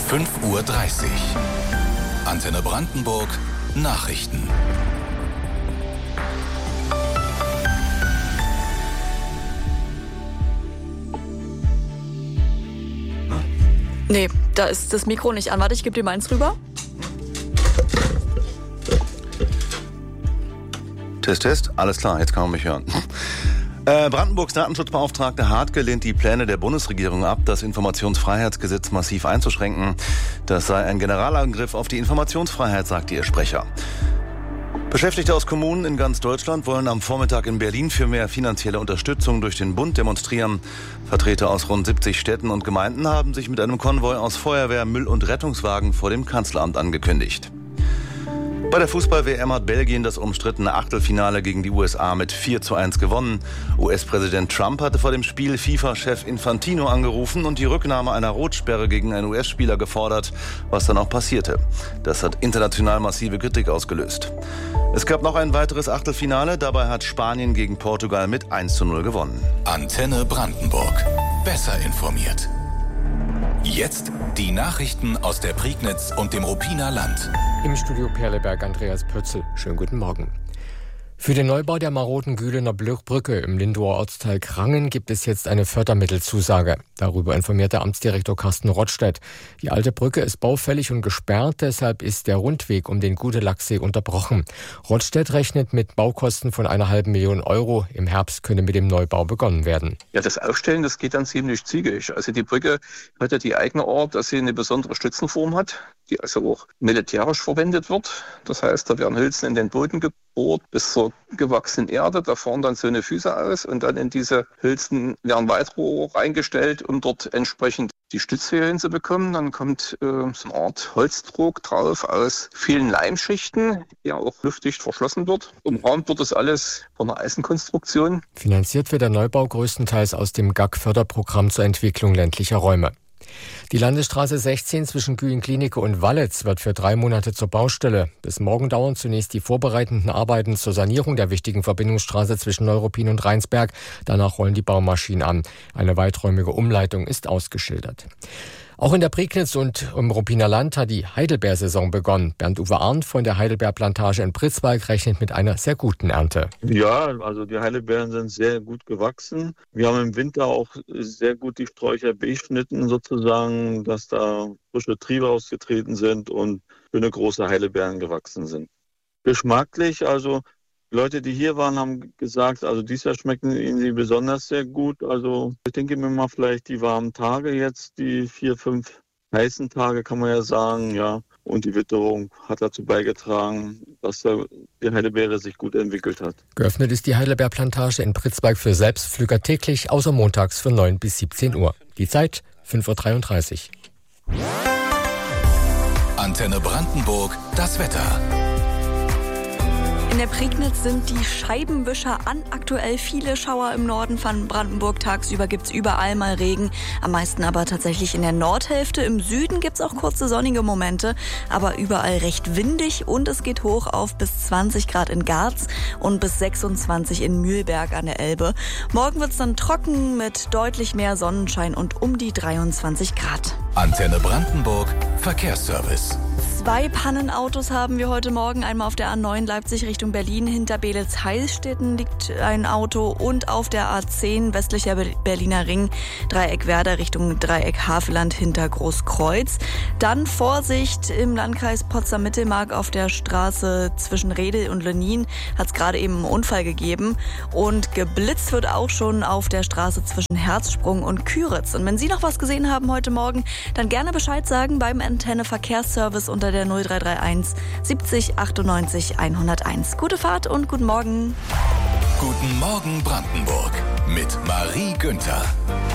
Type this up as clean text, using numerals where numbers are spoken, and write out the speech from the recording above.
5:30 Uhr. Antenne Brandenburg Nachrichten. Nee, da ist das Mikro nicht an. Warte, ich gebe dir meins rüber. Test, alles klar, jetzt kann man mich hören. Brandenburgs Datenschutzbeauftragte Hartke lehnt die Pläne der Bundesregierung ab, das Informationsfreiheitsgesetz massiv einzuschränken. Das sei ein Generalangriff auf die Informationsfreiheit, sagte ihr Sprecher. Beschäftigte aus Kommunen in ganz Deutschland wollen am Vormittag in Berlin für mehr finanzielle Unterstützung durch den Bund demonstrieren. Vertreter aus rund 70 Städten und Gemeinden haben sich mit einem Konvoi aus Feuerwehr, Müll- und Rettungswagen vor dem Kanzleramt angekündigt. Bei der Fußball-WM hat Belgien das umstrittene Achtelfinale gegen die USA mit 4:1 gewonnen. US-Präsident Trump hatte vor dem Spiel FIFA-Chef Infantino angerufen und die Rücknahme einer Rotsperre gegen einen US-Spieler gefordert, was dann auch passierte. Das hat international massive Kritik ausgelöst. Es gab noch ein weiteres Achtelfinale, dabei hat Spanien gegen Portugal mit 1:0 gewonnen. Antenne Brandenburg. Besser informiert. Jetzt die Nachrichten aus der Prignitz und dem Ruppiner Land. Im Studio Perleberg Andreas Pötzl. Schönen guten Morgen. Für den Neubau der maroden Gülener Brücke im Lindower Ortsteil Krangen gibt es jetzt eine Fördermittelzusage. Darüber informierte Amtsdirektor Carsten Rottstedt. Die alte Brücke ist baufällig und gesperrt, deshalb ist der Rundweg um den Gudelachsee unterbrochen. Rottstedt rechnet mit Baukosten von 1,5 Millionen Euro. Im Herbst könne mit dem Neubau begonnen werden. Ja, das Aufstellen, das geht dann ziemlich zügig. Also die Brücke hat ja die Eigenart, dass sie eine besondere Stützenform hat, die also auch militärisch verwendet wird. Das heißt, da werden Hülsen in den Boden gebohrt bis zur gewachsenen Erde. Da fahren dann so eine Füße aus und dann in diese Hülsen werden Weitrohre reingestellt, um dort entsprechend die Stützhöhe hinzubekommen. Dann kommt so eine Art Holzdruck drauf aus vielen Leimschichten, der auch luftdicht verschlossen wird. Umrahmt wird das alles von einer Eisenkonstruktion. Finanziert wird der Neubau größtenteils aus dem GAG-Förderprogramm zur Entwicklung ländlicher Räume. Die Landesstraße 16 zwischen Gülen-Klinike und Wallitz wird für 3 Monate zur Baustelle. Bis morgen dauern zunächst die vorbereitenden Arbeiten zur Sanierung der wichtigen Verbindungsstraße zwischen Neuruppin und Rheinsberg. Danach rollen die Baumaschinen an. Eine weiträumige Umleitung ist ausgeschildert. Auch in der Prignitz und im Ruppiner Land hat die Heidelbeersaison begonnen. Bernd-Uwe Arndt von der Heidelbeerplantage in Pritzwalk rechnet mit einer sehr guten Ernte. Ja, also die Heidelbeeren sind sehr gut gewachsen. Wir haben im Winter auch sehr gut die Sträucher beschnitten sozusagen, dass da frische Triebe ausgetreten sind und schöne große Heidelbeeren gewachsen sind. Geschmacklich, also Leute, die hier waren, haben gesagt, also dieses Jahr schmecken ihnen sie besonders sehr gut. Also ich denke mir mal vielleicht die warmen Tage jetzt, die 4, 5 heißen Tage kann man ja sagen, ja. Und die Witterung hat dazu beigetragen, dass die Heidelbeere sich gut entwickelt hat. Geöffnet ist die Heidelbeerplantage in Pritzwalk für Selbstpflüger täglich, außer montags von 9 bis 17 Uhr. Die Zeit 5:33 Uhr. Antenne Brandenburg, das Wetter. In der Prignitz sind die Scheibenwischer an. Aktuell viele Schauer im Norden von Brandenburg. Tagsüber gibt's überall mal Regen. Am meisten aber tatsächlich in der Nordhälfte. Im Süden gibt's auch kurze sonnige Momente. Aber überall recht windig. Und es geht hoch auf bis 20 Grad in Garz und bis 26 in Mühlberg an der Elbe. Morgen wird's dann trocken mit deutlich mehr Sonnenschein und um die 23 Grad. Antenne Brandenburg Verkehrsservice. 2 Pannenautos haben wir heute Morgen. Einmal auf der A9 Leipzig Richtung Berlin. Hinter Beelitz-Heilstätten liegt ein Auto. Und auf der A10 westlicher Berliner Ring. Dreieck Werder Richtung Dreieck Havelland hinter Großkreuz. Dann Vorsicht im Landkreis Potsdam-Mittelmark auf der Straße zwischen Redel und Lenin. Hat es gerade eben einen Unfall gegeben. Und geblitzt wird auch schon auf der Straße zwischen Herzsprung und Küritz. Und wenn Sie noch was gesehen haben heute Morgen, dann gerne Bescheid sagen beim Antenne Verkehrsservice unter der 0331 70 98 101. Gute Fahrt und guten Morgen. Guten Morgen Brandenburg mit Marie Günther.